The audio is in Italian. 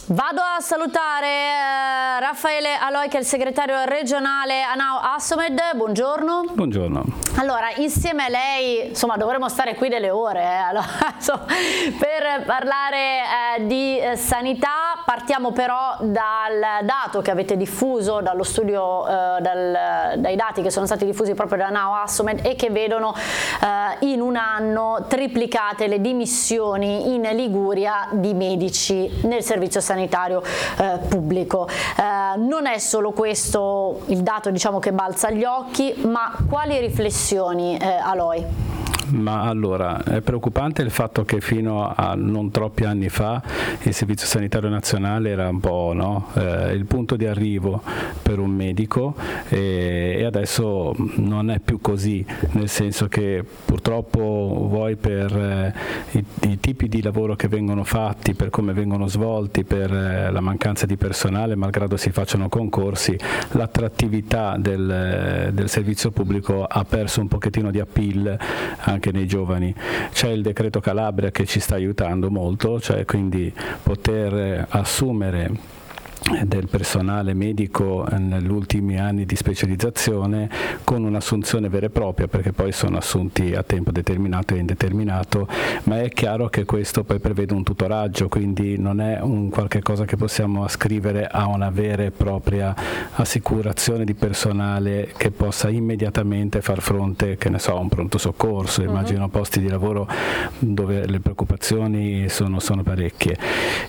Vado a salutare Raffaele Aloi, che è il segretario regionale ANAO Assomed. Buongiorno. Buongiorno. Allora, insieme a lei, insomma, dovremmo stare qui delle ore allora, insomma, per parlare di sanità. Partiamo però dal dato che avete diffuso dallo studio, dai dati che sono stati diffusi proprio da ANAO Assomed e che vedono in un anno triplicate le dimissioni in Liguria di medici nel servizio sanitario pubblico. Non è solo questo il dato, diciamo, che balza agli occhi, ma quali riflessioni, Aloi? Ma allora, è preoccupante il fatto che fino a non troppi anni fa il Servizio Sanitario Nazionale era un po' il punto di arrivo per un medico e adesso non è più così, nel senso che purtroppo vuoi per i tipi di lavoro che vengono fatti, per come vengono svolti, per la mancanza di personale, malgrado si facciano concorsi, l'attrattività del servizio pubblico ha perso un pochettino di appeal anche nei giovani. C'è il decreto Calabria che ci sta aiutando molto, cioè quindi poter assumere del personale medico negli ultimi anni di specializzazione con un'assunzione vera e propria, perché poi sono assunti a tempo determinato e indeterminato, ma è chiaro che questo poi prevede un tutoraggio, quindi non è un qualche cosa che possiamo ascrivere a una vera e propria assicurazione di personale che possa immediatamente far fronte, che ne so, a un pronto soccorso. Immagino posti di lavoro dove le preoccupazioni sono parecchie